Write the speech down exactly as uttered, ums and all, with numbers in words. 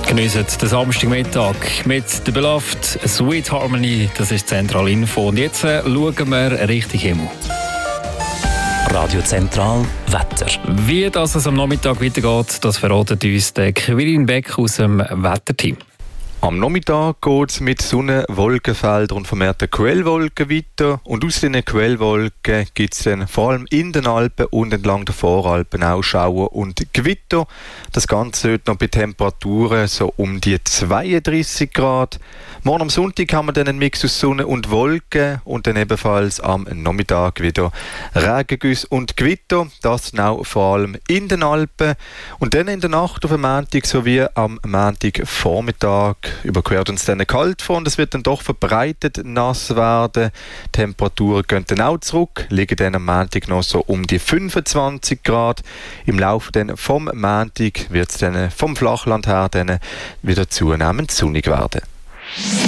Geniessen den Samstagmittag mit «The Beloved Sweet Harmony». Das ist Zentral Info. Und jetzt äh, schauen wir Richtung Himmel. Radio Zentral Wetter. Wie das es am Nachmittag weitergeht, das verratet uns der Quirin Beck aus dem Wetterteam. Am Nachmittag geht es mit Sonne, Wolkenfeldern und vermehrten Quellwolken weiter. Und aus diesen Quellwolken gibt es dann vor allem in den Alpen und entlang der Voralpen auch Schauer und Gewitter. Das Ganze heute noch bei Temperaturen so um die zweiunddreissig Grad. Morgen am Sonntag haben wir dann einen Mix aus Sonne und Wolken und dann ebenfalls am Nachmittag wieder Regengüsse und Gewitter. Das auch vor allem in den Alpen. Und dann in der Nacht auf dem Montag sowie am Montagvormittag überquert uns dann eine Kaltfront. Es wird dann doch verbreitet nass werden. Die Temperaturen gehen dann auch zurück, liegen dann am Montag noch so um die fünfundzwanzig Grad. Im Laufe dann vom Montag wird es dann vom Flachland her dann wieder zunehmend sonnig werden.